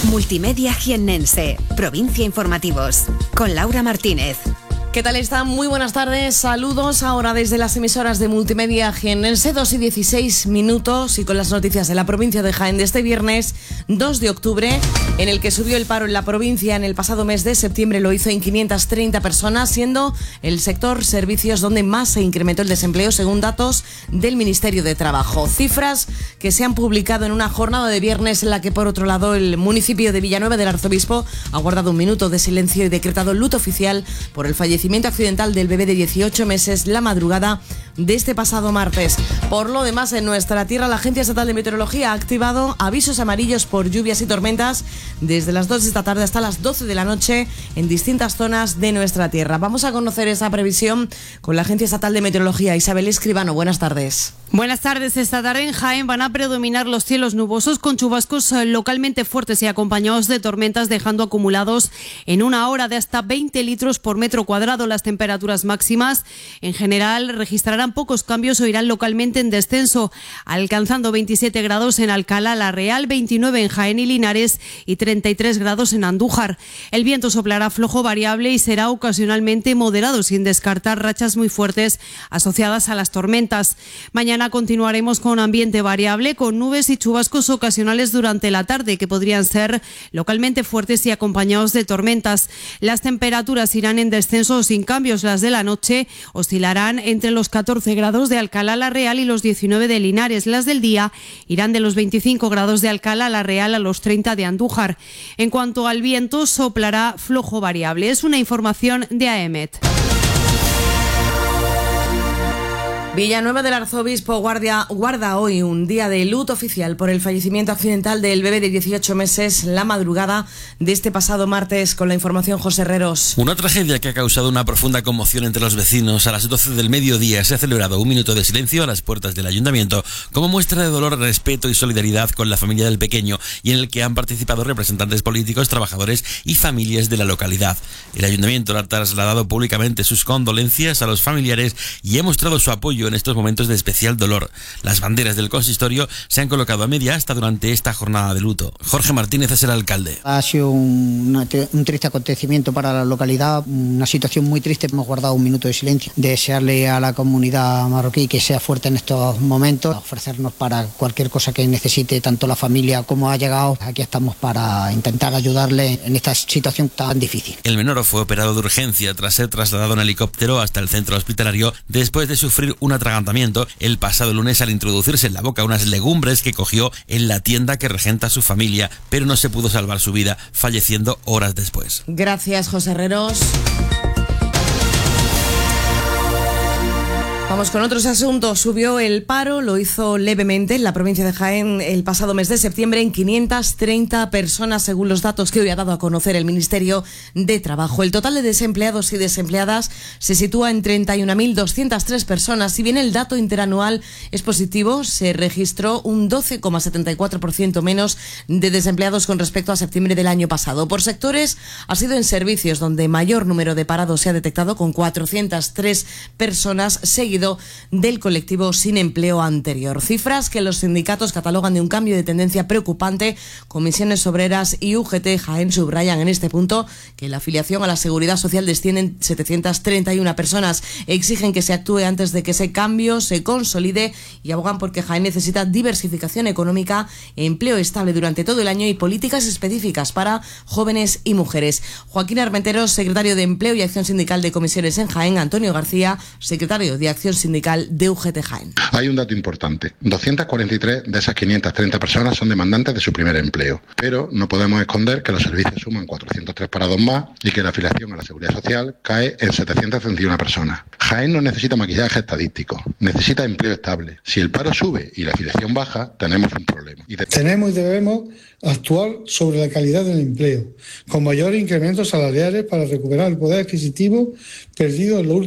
Multimedia Jiennense, Provincia Informativos, con Laura Martínez. ¿Qué tal están? Muy buenas tardes, saludos ahora desde las emisoras de Multimedia Jiennense, 2:16 y con las noticias de la provincia de Jaén de este viernes 2 de octubre, en el que subió el paro en la provincia en el pasado mes de septiembre, lo hizo en 530 personas, siendo el sector servicios donde más se incrementó el desempleo según datos del Ministerio de Trabajo. Cifras que se han publicado en una jornada de viernes en la que, por otro lado, el municipio de Villanueva del Arzobispo ha guardado un minuto de silencio y decretado luto oficial por el fallecimiento accidental del bebé de 18 meses la madrugada de este pasado martes. Por lo demás, en nuestra tierra, la Agencia Estatal de Meteorología ha activado avisos amarillos por lluvias y tormentas desde las 2 de esta tarde hasta las 12 de la noche en distintas zonas de nuestra tierra. Vamos a conocer esa previsión con la Agencia Estatal de Meteorología. Isabel Escribano, buenas tardes. Buenas tardes. Esta tarde en Jaén van a predominar los cielos nubosos con chubascos localmente fuertes y acompañados de tormentas, dejando acumulados en una hora de hasta 20 litros por metro cuadrado. Las temperaturas máximas en general registrarán pocos cambios o irán localmente en descenso, alcanzando 27 grados en Alcalá la Real, 29 en Jaén y Linares y 33 grados en Andújar. El viento soplará flojo variable y será ocasionalmente moderado, sin descartar rachas muy fuertes asociadas a las tormentas. Mañana continuaremos con ambiente variable, con nubes y chubascos ocasionales durante la tarde que podrían ser localmente fuertes y acompañados de tormentas. Las temperaturas irán en descenso sin cambios. Las de la noche oscilarán entre los 14 grados de Alcalá la Real y los 19 de Linares. Las del día irán de los 25 grados de Alcalá la Real a los 30 de Andújar. En cuanto al viento, soplará flojo variable. Es una información de AEMET. Villanueva del Arzobispo guarda hoy un día de luto oficial por el fallecimiento accidental del bebé de 18 meses la madrugada de este pasado martes. Con la información, José Herreros. Una tragedia que ha causado una profunda conmoción entre los vecinos. A las 12 del mediodía se ha celebrado un minuto de silencio a las puertas del ayuntamiento como muestra de dolor, respeto y solidaridad con la familia del pequeño, y en el que han participado representantes políticos, trabajadores y familias de la localidad. El ayuntamiento ha trasladado públicamente sus condolencias a los familiares y ha mostrado su apoyo en estos momentos de especial dolor. Las banderas del consistorio se han colocado a media asta durante esta jornada de luto. Jorge Martínez es el alcalde. Ha sido un triste acontecimiento para la localidad, una situación muy triste. Hemos guardado un minuto de silencio. Desearle a la comunidad marroquí que sea fuerte en estos momentos, ofrecernos para cualquier cosa que necesite tanto la familia como ha llegado. Aquí estamos para intentar ayudarle en esta situación tan difícil. El menor fue operado de urgencia tras ser trasladado en helicóptero hasta el centro hospitalario después de sufrir un atragantamiento el pasado lunes al introducirse en la boca unas legumbres que cogió en la tienda que regenta su familia, pero no se pudo salvar su vida, falleciendo horas después. Gracias, José Herreros. Vamos con otros asuntos. Subió el paro, lo hizo levemente en la provincia de Jaén el pasado mes de septiembre en 530 personas, según los datos que hoy ha dado a conocer el Ministerio de Trabajo. El total de desempleados y desempleadas se sitúa en 31.203 personas. Si bien el dato interanual es positivo, se registró un 12,74% menos de desempleados con respecto a septiembre del año pasado. Por sectores, ha sido en servicios donde mayor número de parados se ha detectado, con 403 personas, seguido del colectivo sin empleo anterior. Cifras que los sindicatos catalogan de un cambio de tendencia preocupante. Comisiones Obreras y UGT Jaén subrayan en este punto que la afiliación a la Seguridad Social desciende en 731 personas. Exigen que se actúe antes de que ese cambio se consolide y abogan porque Jaén necesita diversificación económica, empleo estable durante todo el año y políticas específicas para jóvenes y mujeres. Joaquín Armenteros, secretario de Empleo y Acción Sindical de Comisiones en Jaén. Antonio García, secretario de Acción Sindical de UGT Jaén. Hay un dato importante. 243 de esas 530 personas son demandantes de su primer empleo. Pero no podemos esconder que los servicios suman 403 parados más y que la afiliación a la Seguridad Social cae en 731 personas. Jaén no necesita maquillaje estadístico, necesita empleo estable. Si el paro sube y la afiliación baja, tenemos un problema. Tenemos y debemos actuar sobre la calidad del empleo, con mayores incrementos salariales para recuperar el poder adquisitivo perdido en los últimos